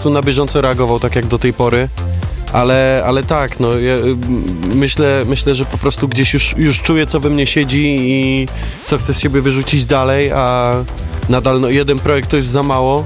prostu na bieżąco reagował tak jak do tej pory. Ale tak, no ja myślę, że po prostu gdzieś już czuję, co we mnie siedzi i co chcę z siebie wyrzucić dalej, a nadal no, jeden projekt to jest za mało,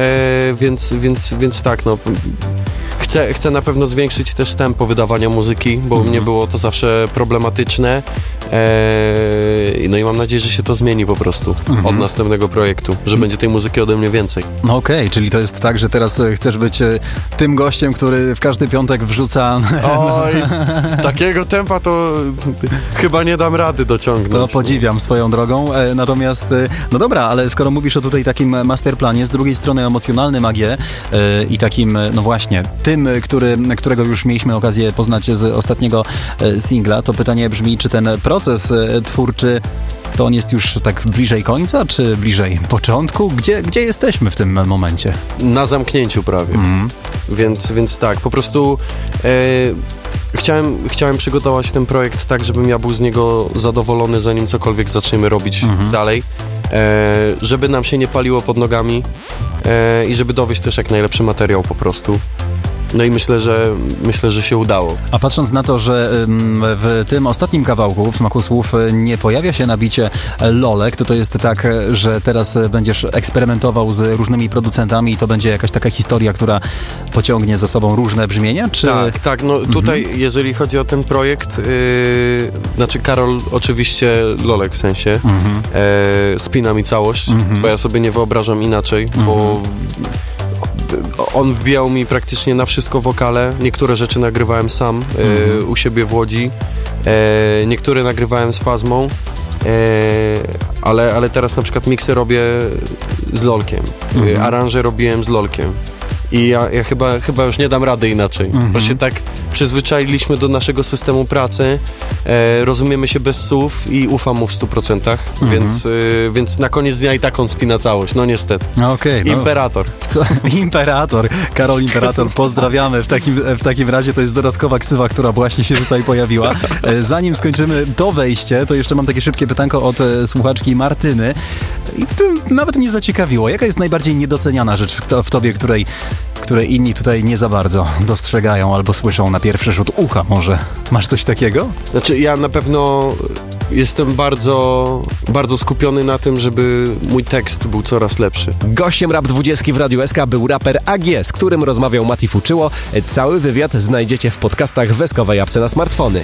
więc tak, no chcę na pewno zwiększyć też tempo wydawania muzyki, bo u mnie było to zawsze problematyczne. No i mam nadzieję, że się to zmieni po prostu od następnego projektu, że będzie tej muzyki ode mnie więcej. No okej, czyli to jest tak, że teraz chcesz być tym gościem, który w każdy piątek wrzuca... Oj, takiego tempa to chyba nie dam rady dociągnąć. To podziwiam swoją drogą. Natomiast, no dobra, ale skoro mówisz o tutaj takim masterplanie, z drugiej strony emocjonalnym AG i takim, no właśnie, tym, którego już mieliśmy okazję poznać z ostatniego singla, to pytanie brzmi, czy ten proces twórczy to on jest już tak bliżej końca, czy bliżej początku? Gdzie jesteśmy w tym momencie? Na zamknięciu prawie. Więc tak, po prostu chciałem przygotować ten projekt tak, żebym ja był z niego zadowolony, zanim cokolwiek zaczniemy robić dalej. Żeby nam się nie paliło pod nogami i żeby dowieść też jak najlepszy materiał po prostu. No i myślę, że się udało. A patrząc na to, że w tym ostatnim kawałku, w Smaku Słów, nie pojawia się nabicie lolek, to jest tak, że teraz będziesz eksperymentował z różnymi producentami i to będzie jakaś taka historia, która pociągnie za sobą różne brzmienia? Czy... Tak. No tutaj, jeżeli chodzi o ten projekt, znaczy Karol oczywiście lolek w sensie, spina mi całość, bo ja sobie nie wyobrażam inaczej, bo on wbijał mi praktycznie na wszystko wokale. Niektóre rzeczy nagrywałem sam u siebie w Łodzi. Niektóre nagrywałem z Fazmą. Ale teraz na przykład miksy robię z lolkiem. Aranże robiłem z lolkiem. I ja chyba już nie dam rady inaczej. Bo się tak przyzwyczailiśmy do naszego systemu pracy, rozumiemy się bez słów i ufam mu w 100%, więc na koniec dnia i tak on spina całość, no niestety. Okay, Imperator. Co? Imperator. Karol Imperator, pozdrawiamy. W takim razie to jest dodatkowa ksywa, która właśnie się tutaj pojawiła. Zanim skończymy to wejście, to jeszcze mam takie szybkie pytanko od słuchaczki Martyny. I to nawet mnie zaciekawiło. Jaka jest najbardziej niedoceniana rzecz w tobie, której inni tutaj nie za bardzo dostrzegają albo słyszą na pierwszy rzut ucha może? Masz coś takiego? Znaczy ja na pewno jestem bardzo, bardzo skupiony na tym, żeby mój tekst był coraz lepszy. Gościem Rap 20 w Radiu SK był raper AG, z którym rozmawiał Mati Fuczyło. Cały wywiad znajdziecie w podcastach w SK-owej apce na smartfony.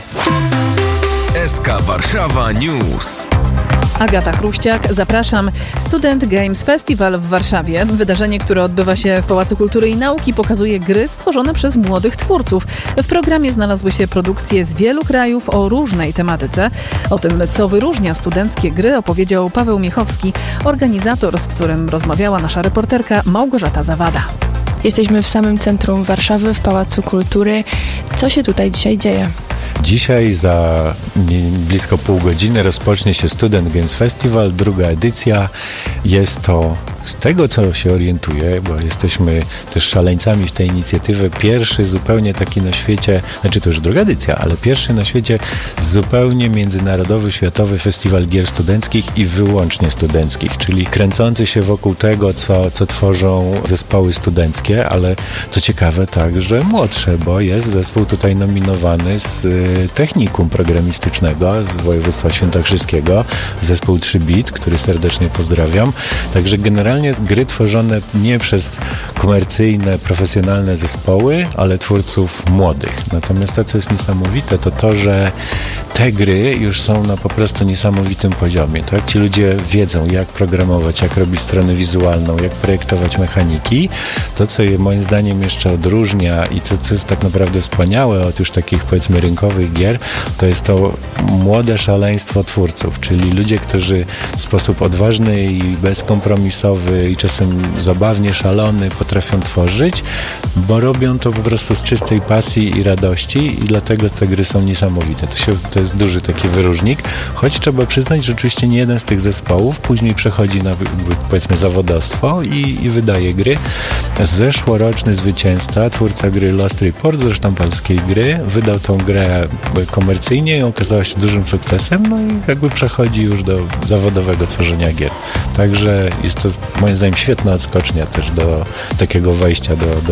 SK Warszawa News. Agata Chruściak, zapraszam. Student Games Festival w Warszawie. Wydarzenie, które odbywa się w Pałacu Kultury i Nauki, pokazuje gry stworzone przez młodych twórców. W programie znalazły się produkcje z wielu krajów o różnej tematyce. O tym, co wyróżnia studenckie gry, opowiedział Paweł Miechowski, organizator, z którym rozmawiała nasza reporterka Małgorzata Zawada. Jesteśmy w samym centrum Warszawy, w Pałacu Kultury. Co się tutaj dzisiaj dzieje? Dzisiaj za blisko pół godziny rozpocznie się Student Games Festival, druga edycja. Jest to, z tego co się orientuję, bo jesteśmy też szaleńcami w tej inicjatywie, pierwszy zupełnie taki na świecie, znaczy to już druga edycja, ale pierwszy na świecie zupełnie międzynarodowy, światowy festiwal gier studenckich i wyłącznie studenckich, czyli kręcący się wokół tego, co tworzą zespoły studenckie, ale co ciekawe także młodsze, bo jest zespół tutaj nominowany z technikum programistycznego z województwa świętokrzyskiego, zespół 3-bit, który serdecznie pozdrawiam. Także generalnie gry tworzone nie przez komercyjne, profesjonalne zespoły, ale twórców młodych. Natomiast to, co jest niesamowite, to, że te gry już są na po prostu niesamowitym poziomie. Tak? Ci ludzie wiedzą, jak programować, jak robić stronę wizualną, jak projektować mechaniki. To, co je moim zdaniem jeszcze odróżnia i to, co jest tak naprawdę wspaniałe od już takich, powiedzmy, rynkowych gier, to jest to młode szaleństwo twórców, czyli ludzie, którzy w sposób odważny i bezkompromisowy i czasem zabawnie szalony potrafią tworzyć, bo robią to po prostu z czystej pasji i radości i dlatego te gry są niesamowite. To jest duży taki wyróżnik, choć trzeba przyznać, że oczywiście nie jeden z tych zespołów później przechodzi na, powiedzmy, zawodowstwo i wydaje gry. Zeszłoroczny zwycięzca, twórca gry Lost Report, zresztą polskiej gry, wydał tą grę komercyjnie i okazała się dużym sukcesem, no i jakby przechodzi już do zawodowego tworzenia gier. Także jest to moim zdaniem świetna odskocznia też do takiego wejścia do